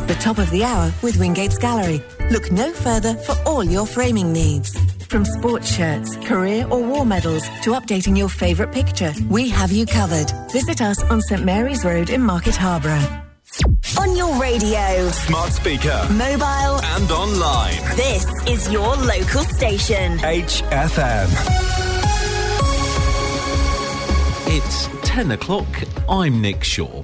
The top of the hour with Wingate's Gallery. Look no further for all your framing needs. From sports shirts, career or war medals to updating your favourite picture, we have you covered. Visit us on St Mary's Road in Market Harborough. On your radio, smart speaker, mobile and online. This is your local station. HFM. It's 10 o'clock. I'm Nick Shaw.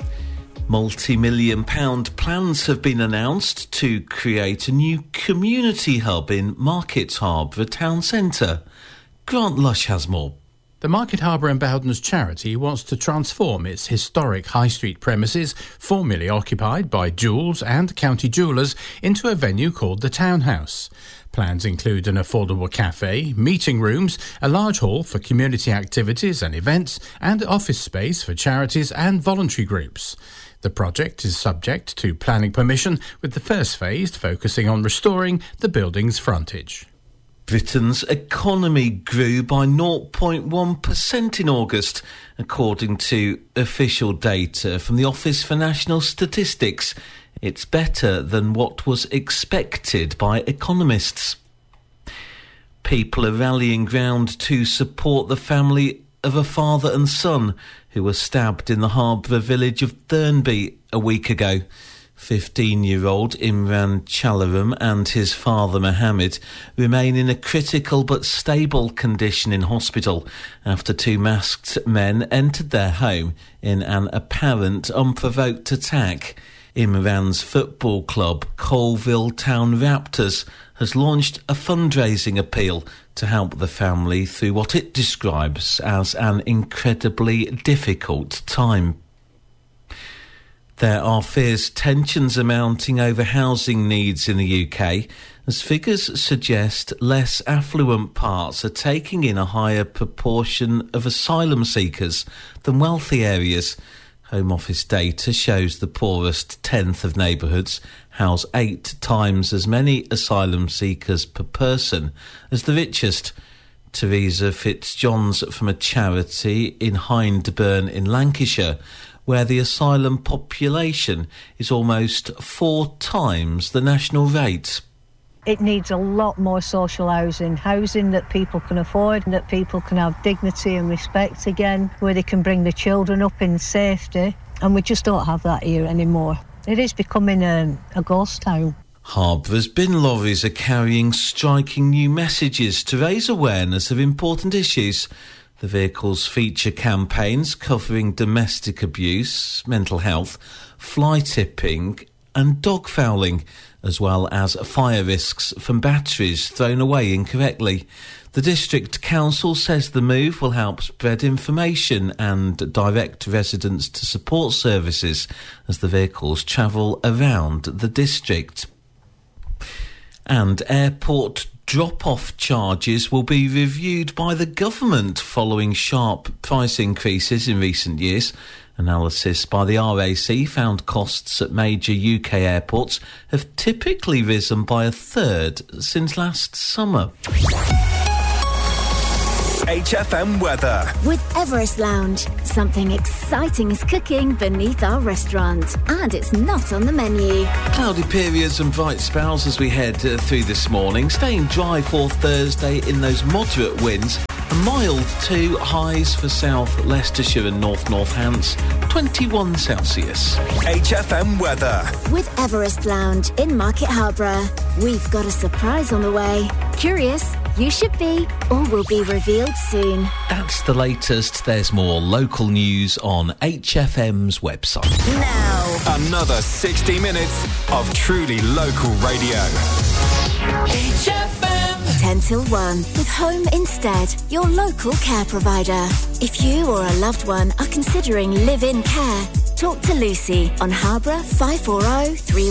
Multi-million-pound plans have been announced to create a new community hub in Market Harborough town centre. Grant Lush has more. The Market Harborough and Bowden's charity wants to transform its historic High Street premises, formerly occupied by Joules and County Jewellers, into a venue called the Townhouse. Plans include an affordable cafe, meeting rooms, a large hall for community activities and events, and office space for charities and voluntary groups. The project is subject to planning permission, with the first phase focusing on restoring the building's frontage. Britain's economy grew by 0.1% in August, according to official data from the Office for National Statistics. It's better than what was expected by economists. People are rallying round to support the family of a father and son who were stabbed in the Harborough village of Thurnby a week ago. 15-year-old Imran Chalaram and his father Mohammed remain in a critical but stable condition in hospital after two masked men entered their home in an apparent unprovoked attack. Imran's football club, Colville Town Raptors, has launched a fundraising appeal to help the family through what it describes as an incredibly difficult time. There are fierce tensions mounting over housing needs in the UK, as figures suggest less affluent parts are taking in a higher proportion of asylum seekers than wealthy areas. Home Office data shows the poorest tenth of neighbourhoods house 8 times as many asylum seekers per person as the richest. Teresa Fitzjohns from a charity in Hyndburn in Lancashire, where the asylum population is almost 4 times the national rate. It needs a lot more social housing that people can afford, that people can have dignity and respect again, where they can bring the children up in safety, and we just don't have that here anymore. It is becoming a ghost town. Harbour's bin lorries are carrying striking new messages to raise awareness of important issues. The vehicles feature campaigns covering domestic abuse, mental health, fly tipping and dog fouling, as well as fire risks from batteries thrown away incorrectly. The District Council says the move will help spread information and direct residents to support services as the vehicles travel around the district. And airport drop-off charges will be reviewed by the government following sharp price increases in recent years. Analysis by the RAC found costs at major UK airports have typically risen by a third since last summer. HFM weather. With Everest Lounge, something exciting is cooking beneath our restaurant, and it's not on the menu. Cloudy periods and bright spells as we head through this morning, staying dry for Thursday in those moderate winds. Mild too, highs for South Leicestershire and North Northants, 21 Celsius. HFM weather. With Everest Lounge in Market Harborough, we've got a surprise on the way. Curious? You should be, or will be revealed soon. That's the latest. There's more local news on HFM's website. Now, another 60 minutes of truly local radio. HFM 10 till 1 with Home Instead, your local care provider. If you or a loved one are considering live-in care, talk to Lucy on Harborough 540 3